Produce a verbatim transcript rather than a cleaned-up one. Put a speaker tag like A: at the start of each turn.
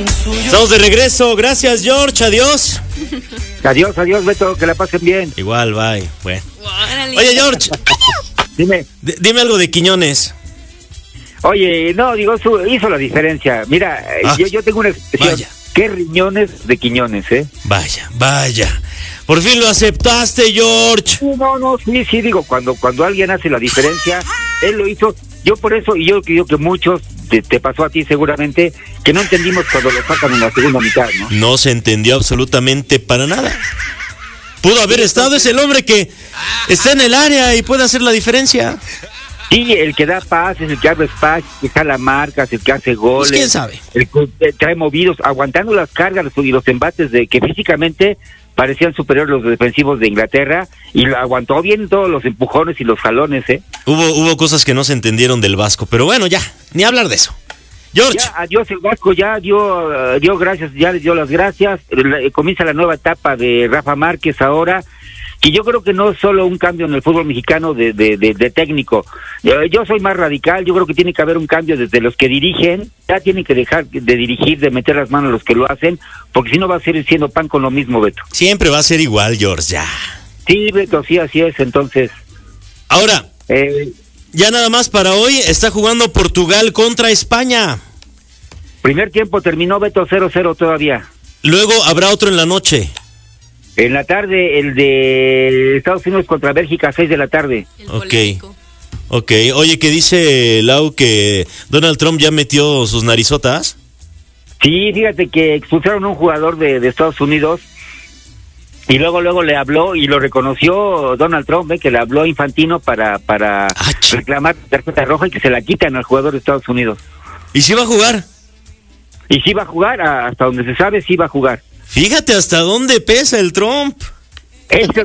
A: Estamos de regreso, gracias George, adiós.
B: Adiós, adiós, Beto, que la pasen bien.
A: Igual, bye. Bueno. Oye, George.
B: Dime.
A: D- dime algo de Quiñones.
B: Oye, no, digo, su, hizo la diferencia. Mira,
A: Ah,
B: yo, yo tengo una expresión.
A: vaya.
B: ¿Qué riñones de Quiñones, eh?
A: Vaya, vaya. Por fin lo aceptaste, George.
B: No, no, sí, sí, digo, cuando cuando alguien hace la diferencia, él lo hizo. Yo por eso, y yo creo que muchos, te, te pasó a ti seguramente, que no entendimos cuando lo sacan en la segunda mitad, ¿no?
A: No se entendió absolutamente para nada. Pudo haber estado, es el hombre que está en el área y puede hacer la diferencia.
B: Sí, el que da pases, el que abre espacio, el que jala marcas, el que hace goles.
A: Pues quién sabe.
B: El que trae movidos, aguantando las cargas y los embates de que físicamente parecían superiores los defensivos de Inglaterra, y lo aguantó bien todos los empujones y los jalones, ¿eh?
A: Hubo, hubo cosas que no se entendieron del Vasco, pero bueno, ya, ni hablar de eso. George.
B: Ya, adiós el Vasco, ya dio, uh, dio gracias, ya le dio las gracias. La, comienza la nueva etapa de Rafa Márquez ahora, que yo creo que no es solo un cambio en el fútbol mexicano de, de, de, de técnico. Yo, yo soy más radical, yo creo que tiene que haber un cambio desde los que dirigen, ya tienen que dejar de dirigir, de meter las manos a los que lo hacen, porque si no va a seguir siendo pan con lo mismo, Beto.
A: Siempre va a ser igual, George, ya.
B: Sí, Beto, sí, así es, entonces.
A: Ahora,
B: Eh,
A: ya nada más para hoy, está jugando Portugal contra España.
B: primer tiempo terminó, Beto, cero cero todavía.
A: Luego habrá otro en la noche.
B: En la tarde, el de Estados Unidos contra Bélgica, seis de la tarde.
A: Ok. Ok, oye, ¿qué dice Lau que Donald Trump ya metió sus narizotas?
B: Sí, fíjate que expulsaron a un jugador de, de Estados Unidos y luego luego le habló y lo reconoció Donald Trump, ¿eh? Que le habló a Infantino para para
A: Ach.
B: reclamar tarjeta roja y que se la quitan al jugador de Estados Unidos.
A: ¿Y si va a jugar?
B: Y sí va a jugar, hasta donde se sabe, sí va a jugar.
A: Fíjate hasta dónde pesa el Trump.
B: Eso